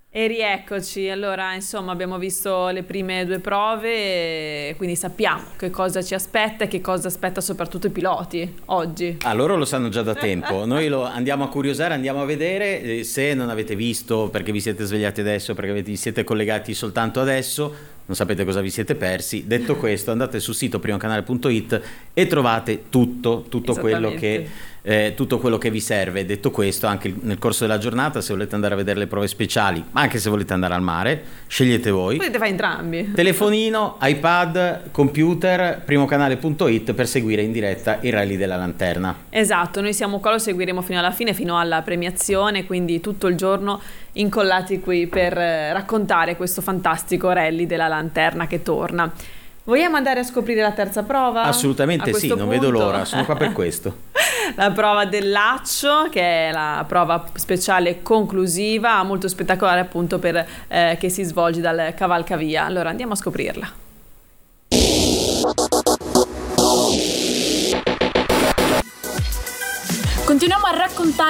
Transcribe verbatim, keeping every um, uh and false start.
E rieccoci, allora insomma abbiamo visto le prime due prove, e quindi sappiamo che cosa ci aspetta e che cosa aspetta soprattutto i piloti oggi. Ah, loro lo sanno già da tempo, noi lo andiamo a curiosare, andiamo a vedere, eh, se non avete visto perché vi siete svegliati adesso, perché avete- vi siete collegati soltanto adesso, non sapete cosa vi siete persi. Detto questo, andate sul sito primocanale punto it e trovate tutto, tutto quello che, eh, tutto quello che vi serve. Detto questo, anche nel corso della giornata, se volete andare a vedere le prove speciali, ma anche se volete andare al mare, scegliete voi. Potete fare entrambi. Telefonino, iPad, computer, primocanale punto it per seguire in diretta i rally della lanterna. Esatto, noi siamo qua, lo seguiremo fino alla fine, fino alla premiazione, quindi tutto il giorno incollati qui per eh, raccontare questo fantastico rally della lanterna che torna. Vogliamo andare a scoprire la terza prova? Assolutamente A sì, questo non punto? vedo l'ora, sono qua per questo. La prova del laccio, che è la prova speciale conclusiva, molto spettacolare appunto per, eh, che si svolge dal cavalcavia. Allora andiamo a scoprirla. Continuiamo a raccontare